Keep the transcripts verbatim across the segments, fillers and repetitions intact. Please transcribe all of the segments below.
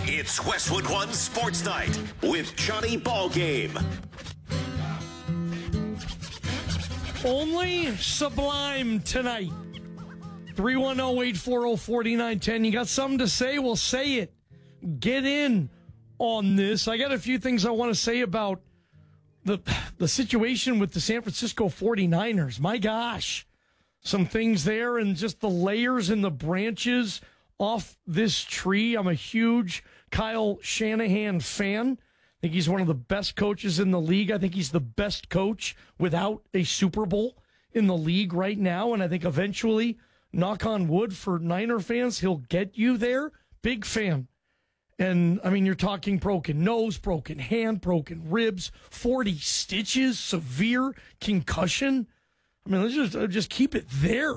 It's Westwood One Sports Night with Johnny Ballgame. Only Sublime tonight. three one zero, eight four zero, four nine one zero. You got something to say? Well, say it. Get in on this. I got a few things I want to say about the the situation with the San Francisco forty-niners. My gosh. Some things there and just the layers and the branches off this tree. I'm a huge Kyle Shanahan fan. I think he's one of the best coaches in the league. I think he's the best coach without a Super Bowl in the league right now. And I think eventually, knock on wood for Niner fans, he'll get you there. Big fan. And, I mean, you're talking broken nose, broken hand, broken ribs, forty stitches, severe concussion. I mean, let's just, uh, just keep it there.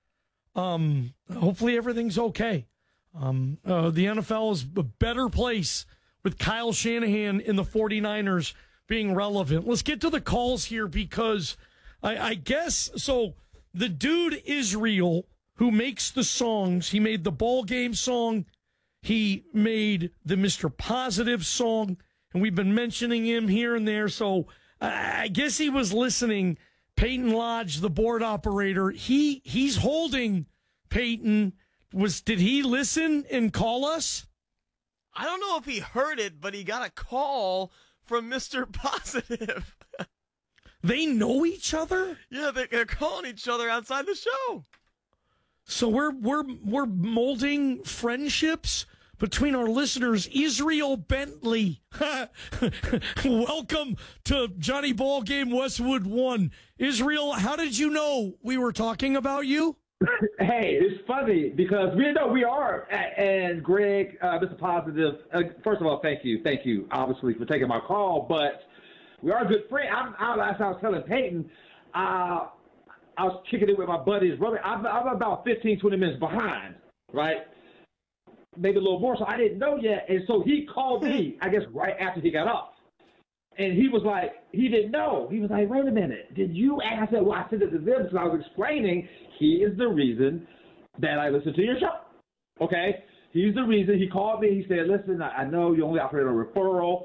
Um, hopefully everything's okay. Um, uh, the N F L is a better place with Kyle Shanahan in the forty-niners being relevant. Let's get to the calls here because I, I guess, so the dude Israel who makes the songs, he made the ball game song, he made the Mister Positive song, and we've been mentioning him here and there, so I, I guess he was listening. Peyton Lodge, the board operator, he he's holding Peyton. Was did he listen and call us? I don't know if he heard it, but he got a call from Mister Positive. They know each other? Yeah, they're calling each other outside the show. So we're we're we're molding friendships between our listeners. Israel Bentley, welcome to Johnny Ballgame Westwood One. Israel, how did you know we were talking about you? Hey, it's funny because we know we are. And Greg, uh, Mister Positive, uh, first of all, thank you. Thank you, obviously, for taking my call. But we are good friends. I'm, I, as I was telling Peyton, uh, I was kicking it with my buddy's brother. I'm, I'm about fifteen, twenty minutes behind, right? Maybe a little more. So I didn't know yet. And so he called me, I guess, right after he got off. And he was like, he didn't know. He was like, wait a minute. Did you ask? I said, well, I said it to them. So I was explaining he is the reason that I listen to your show. Okay? He's the reason. He called me. He said, listen, I know you only operate on referral,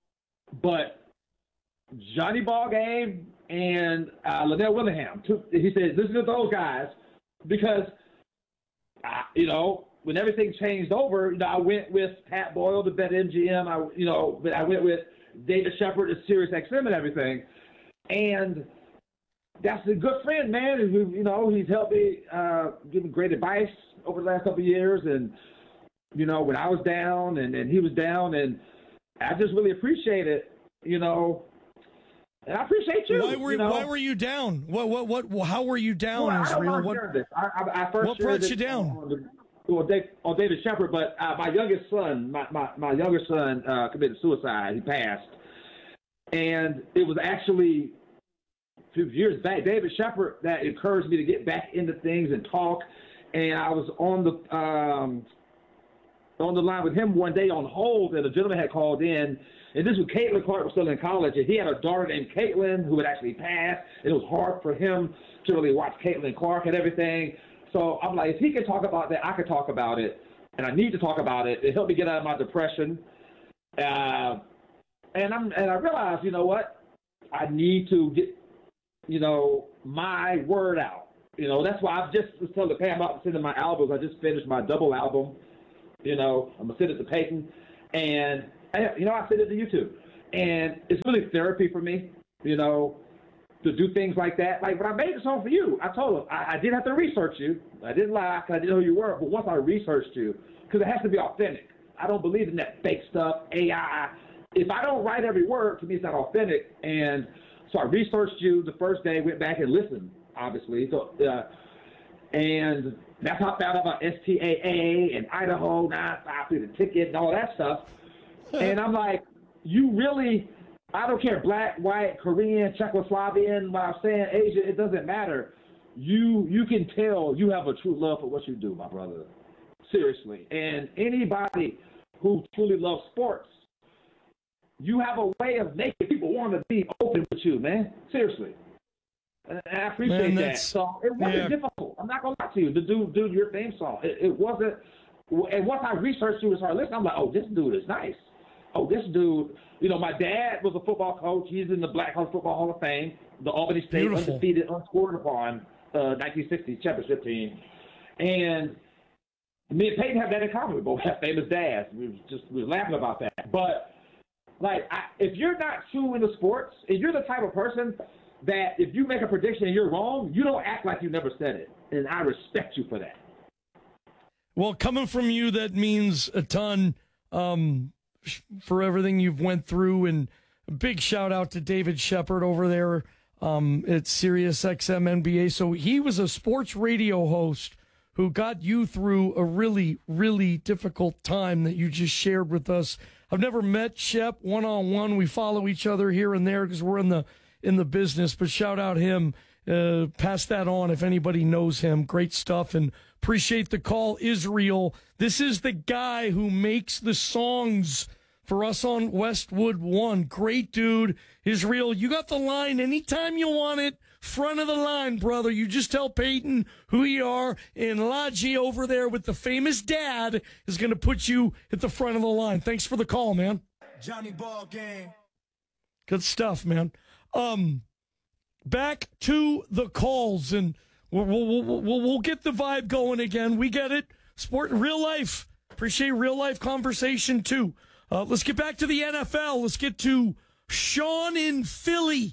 but Johnny Ballgame and uh, Linnell Willingham, he said, listen to those guys because, uh, you know, when everything changed over, you know, I went with Pat Boyle to BetMGM. I, you know, I went with David Shepard to Sirius X M and everything. And that's a good friend, man. You know, he's helped me, uh, give me great advice over the last couple of years. And, you know, when I was down and, and he was down, and I just really appreciate it, you know. And I appreciate you. Why were you know? Why were you down? What what what? How were you down, well, Israel? I, What, I, I, I first what brought you down? On, the, on, Dave, on David Shepard, but uh, my youngest son, my my, my youngest son uh, committed suicide. He passed, and it was actually a few years back, David Shepard, that encouraged me to get back into things and talk. And I was on the um, on the line with him one day on hold, and a gentleman had called in. And this was Caitlin Clark was still in college, and he had a daughter named Caitlin who had actually passed. And it was hard for him to really watch Caitlin Clark and everything. So I'm like, if he can talk about that, I can talk about it. And I need to talk about it. It helped me get out of my depression. Uh, and I'm and I realized, you know what? I need to get, you know, my word out. You know, that's why I've just was telling Pam about sending my albums. I just finished my double album. You know, I'm going to send it to Peyton. And you know, I sent it to YouTube, and it's really therapy for me, you know, to do things like that. Like when I made the song for you, I told him I, I did have to research you. I didn't lie because I didn't know who you were, but once I researched you, because it has to be authentic. I don't believe in that fake stuff, A I. If I don't write every word, to me it's not authentic. And so I researched you the first day, went back and listened, obviously. So, uh, and that's how I found out about S T A A and Idaho, nine five three, the ticket, and all that stuff. And I'm like, you really, I don't care, black, white, Korean, Czechoslovakian, what I'm saying, Asian, it doesn't matter. You you can tell you have a true love for what you do, my brother. Seriously. And anybody who truly loves sports, you have a way of making people want to be open with you, man. Seriously. And I appreciate Man, that. So it wasn't yeah. difficult. I'm not going to lie to you to do, do your theme song. It, it wasn't and once I researched who was her list, I'm like, oh, this dude is nice. Oh, this dude, you know, my dad was a football coach. He's in the Black College Football Hall of Fame, the Albany State Beautiful. undefeated, unscored upon uh, nineteen sixty championship team. And me and Peyton have that in common. We both have famous dads. We was just we were laughing about that. But like, I, if you're not true into sports, and you're the type of person that if you make a prediction and you're wrong, you don't act like you never said it, and I respect you for that. Well, coming from you, that means a ton um, for everything you've went through, and a big shout out to David Shepard over there um, at Sirius X M N B A. So he was a sports radio host who got you through a really, really difficult time that you just shared with us. I've never met Shep one-on-one. We follow each other here and there because we're in the in the business, but shout out him. Uh, pass that on if anybody knows him. Great stuff, and appreciate the call, Israel. This is the guy who makes the songs for us on Westwood One. Great dude. Israel, you got the line anytime you want it. Front of the line, brother. You just tell Peyton who you are, and Laji over there with the famous dad is going to put you at the front of the line. Thanks for the call, man. Johnny Ball Game. Good stuff, man. Um, back to the calls, and we'll, we'll, we'll, we'll get the vibe going again. We get it. Sport in real life. Appreciate real life conversation, too. Uh, let's get back to the N F L. Let's get to Sean in Philly.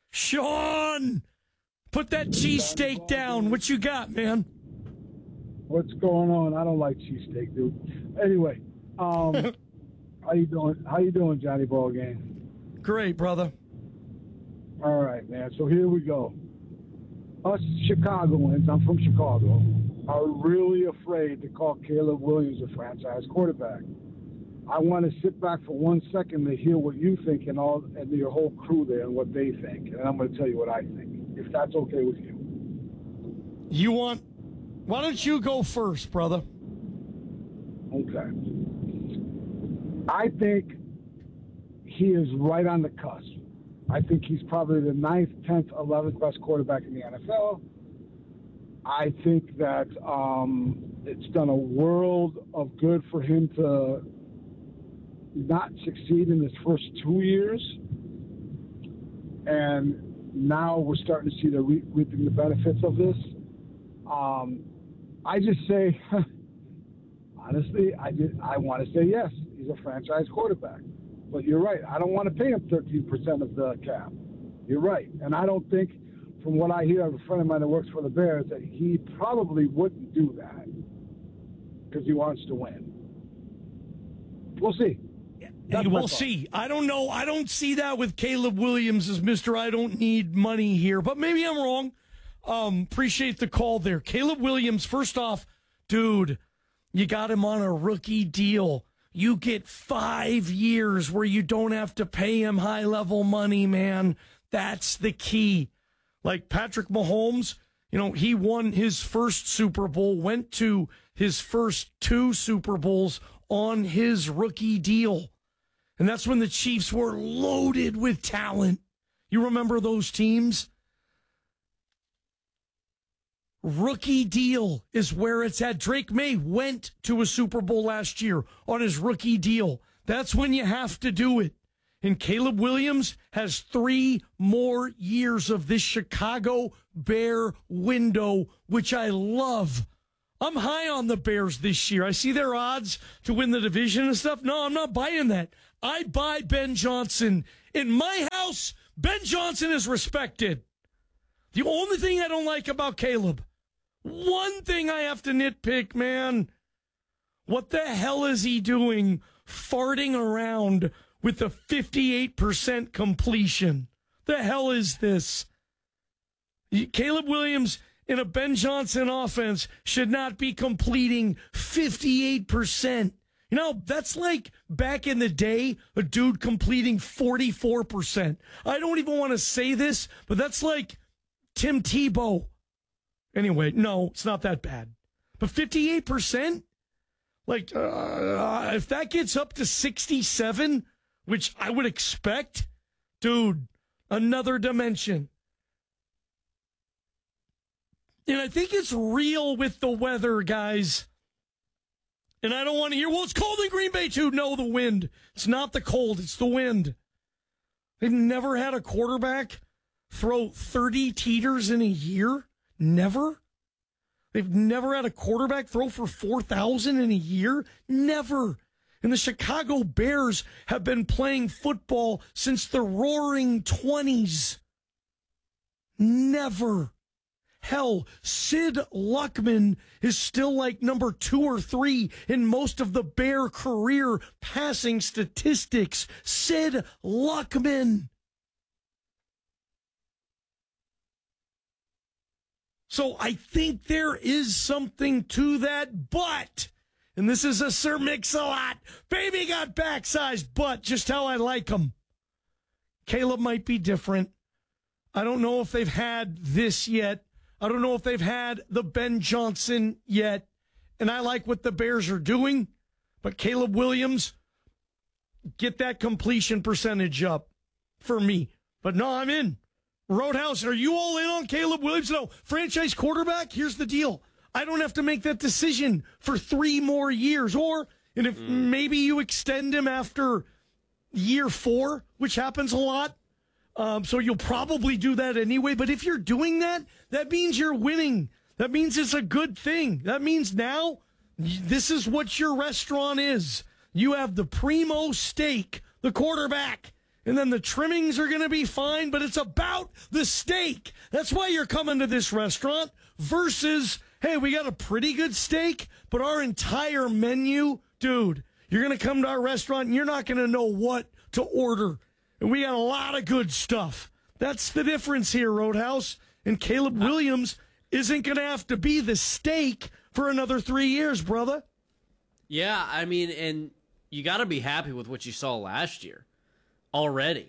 Sean, put that cheesesteak down. What you got, man? What's going on? I don't like cheesesteak, dude. Anyway, um, how you doing? How you doing, Johnny Ball Game? Great, brother. All right, man. So here we go. Us Chicagoans, I'm from Chicago, are really afraid to call Caleb Williams a franchise quarterback. I want to sit back for one second to hear what you think and all and your whole crew there and what they think, and I'm going to tell you what I think, if that's okay with you. You want? Why don't you go first, brother? Okay. I think he is right on the cusp. I think he's probably the ninth, tenth, eleventh best quarterback in the N F L. I think that um, it's done a world of good for him to not succeed in his first two years. And now we're starting to see the re- reaping the benefits of this. Um, I just say, honestly, I did, I want to say yes, he's a franchise quarterback. But you're right. I don't want to pay him thirteen percent of the cap. You're right. And I don't think, from what I hear of a friend of mine that works for the Bears, that he probably wouldn't do that because he wants to win. We'll see. Hey, we'll see. I don't know. I don't see that with Caleb Williams as Mister I don't need money here, but maybe I'm wrong. Um, appreciate the call there. Caleb Williams, first off, dude, you got him on a rookie deal. You get five years where you don't have to pay him high-level money, man. That's the key. Like Patrick Mahomes, you know, he won his first Super Bowl, went to his first two Super Bowls on his rookie deal. And that's when the Chiefs were loaded with talent. You remember those teams? Rookie deal is where it's at. Drake May went to a Super Bowl last year on his rookie deal. That's when you have to do it. And Caleb Williams has three more years of this Chicago Bear window, which I love. I'm high on the Bears this year. I see their odds to win the division and stuff. No, I'm not buying that. I buy Ben Johnson. In my house, Ben Johnson is respected. The only thing I don't like about Caleb, one thing I have to nitpick, man. What the hell is he doing farting around with a fifty-eight percent completion? The hell is this? Caleb Williams in a Ben Johnson offense should not be completing fifty-eight percent. You know, that's like back in the day, a dude completing forty-four percent. I don't even want to say this, but that's like Tim Tebow. Anyway, no, it's not that bad. But fifty-eight percent? Like, uh, if that gets up to sixty-seven, which I would expect, dude, another dimension. And I think it's real with the weather, guys. And I don't want to hear, well, it's cold in Green Bay too. No, the wind. It's not the cold, it's the wind. They've never had a quarterback throw thirty teeters in a year. Never. They've never had a quarterback throw for four thousand in a year. Never. And the Chicago Bears have been playing football since the roaring twenties. Never. Hell, Sid Luckman is still like number two or three in most of the Bear career passing statistics. Sid Luckman. So I think there is something to that, but, and this is a Sir Mix-a-Lot, baby got back-sized butt, just how I like him. Caleb might be different. I don't know if they've had this yet. I don't know if they've had the Ben Johnson yet. And I like what the Bears are doing. But Caleb Williams, get that completion percentage up for me. But no, I'm in. Roadhouse, are you all in on Caleb Williams? No, franchise quarterback? Here's the deal. I don't have to make that decision for three more years. Or, and if mm. maybe you extend him after year four, which happens a lot. Um, so you'll probably do that anyway. But if you're doing that, that means you're winning. That means it's a good thing. That means now this is what your restaurant is. You have the primo steak, the quarterback, and then the trimmings are going to be fine, but it's about the steak. That's why you're coming to this restaurant versus, hey, we got a pretty good steak, but our entire menu, dude, you're going to come to our restaurant and you're not going to know what to order. And we got a lot of good stuff. That's the difference here, Roadhouse. And Caleb Williams isn't going to have to be the steak for another three years, brother. Yeah, I mean, and you got to be happy with what you saw last year already.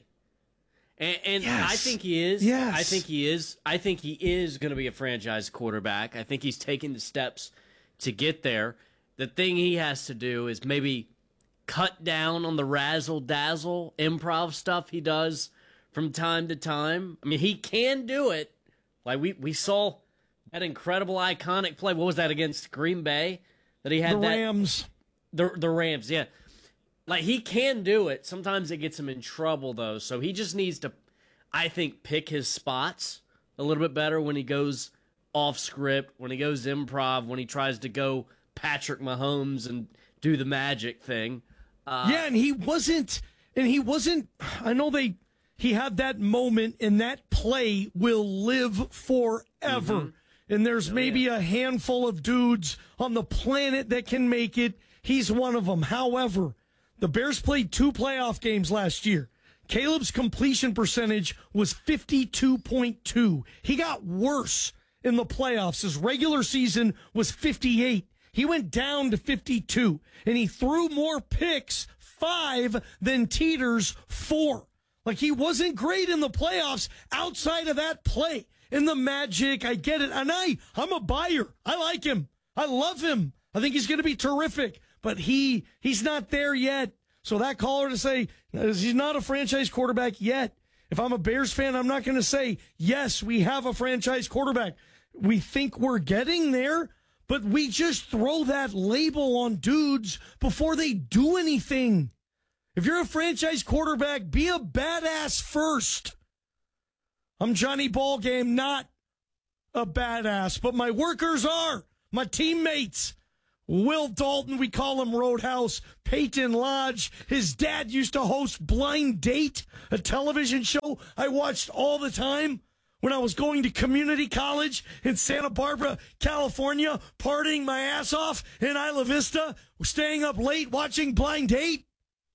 And, and yes. I think he is. Yes. I think he is. I think he is going to be a franchise quarterback. I think he's taking the steps to get there. The thing he has to do is maybe cut down on the razzle-dazzle improv stuff he does from time to time. I mean, he can do it. Like, we, we saw that incredible, iconic play. What was that against Green Bay? That he had the that, Rams. The, the Rams, yeah. Like, he can do it. Sometimes it gets him in trouble, though. So he just needs to, I think, pick his spots a little bit better when he goes off script, when he goes improv, when he tries to go Patrick Mahomes and do the magic thing. Uh, yeah, and he wasn't, and he wasn't, I know they, he had that moment, and that play will live forever. Mm-hmm. And there's oh, maybe yeah. a handful of dudes on the planet that can make it. He's one of them. However, the Bears played two playoff games last year. Caleb's completion percentage was fifty-two point two. He got worse in the playoffs. His regular season was fifty-eight. He went down to fifty-two, and he threw more picks, five, than Teeters, four. Like, he wasn't great in the playoffs outside of that play. In the magic, I get it. And I, I'm a buyer. I like him. I love him. I think he's going to be terrific. But he he's not there yet. So that caller to say he's not a franchise quarterback yet. If I'm a Bears fan, I'm not going to say, yes, we have a franchise quarterback. We think we're getting there. But we just throw that label on dudes before they do anything. If you're a franchise quarterback, be a badass first. I'm Johnny Ballgame, not a badass, but my workers are. My teammates. Will Dalton, we call him Roadhouse. Peyton Lodge, his dad used to host Blind Date, a television show I watched all the time when I was going to community college in Santa Barbara, California, partying my ass off in Isla Vista, staying up late watching Blind Date.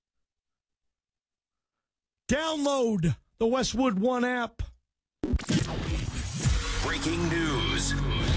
Download the Westwood One app. Breaking news.